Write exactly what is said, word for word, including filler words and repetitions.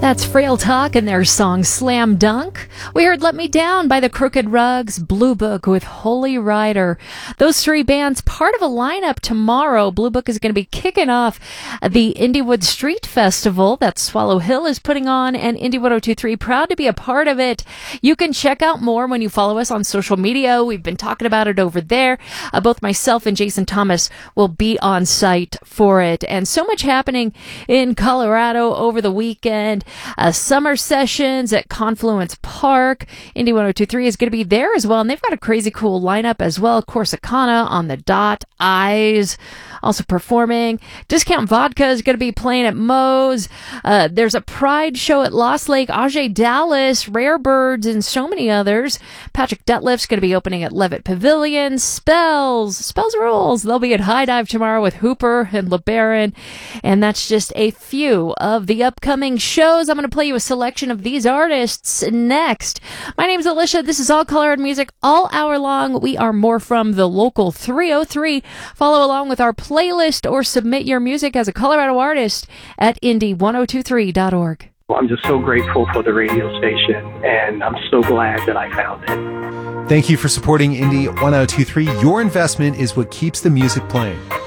That's Frail Talk and their song Slam Dunk. We heard Let Me Down by the Crooked Rugs, Blue Book with Holy Rider. Those three bands, part of a lineup tomorrow. Blue Book is going to be kicking off the Indywood Street Festival that Swallow Hill is putting on, and Indy ten twenty-three proud to be a part of it. You can check out more when you follow us on social media. We've been talking about it over there. Uh, both myself and Jason Thomas will be on site for it. And so much happening in Colorado over the weekend. Uh, summer sessions at Confluence Park. Indy ten twenty-three is going to be there as well, and they've got a crazy cool lineup as well. Corsicana on the dot, Eyes also performing. Discount Vodka is going to be playing at Moe's. Uh, there's a Pride show at Lost Lake, Ajay Dallas, Rare Birds, and so many others. Patrick Detliff's going to be opening at Levitt Pavilion. Spells, Spells Rules. They'll be at High Dive tomorrow with Hooper and LeBaron. And that's just a few of the upcoming shows. I'm going to play you a selection of these artists next. My name's Alicia. This is All Colorado Music all hour long. We are more from the local three oh three. Follow along with our playlist or submit your music as a Colorado artist at Indy ten twenty-three dot org. Well, I'm just so grateful for the radio station, and I'm so glad that I found it. Thank you for supporting Indy ten twenty-three. Your investment is what keeps the music playing.